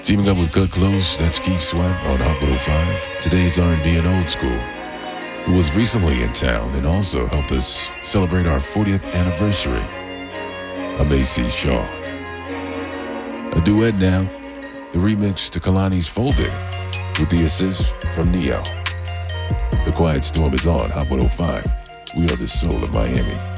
Teaming up with Cut Close, that's Keith Sweat on Hot 105. Today's R&B and Old School, who was recently in town and also helped us celebrate our 40th anniversary. I'm A.C. Shaw. A duet now, the remix to Kalani's Folded, with the assist from Neo. The Quiet Storm is on Hot 105. We are the soul of Miami.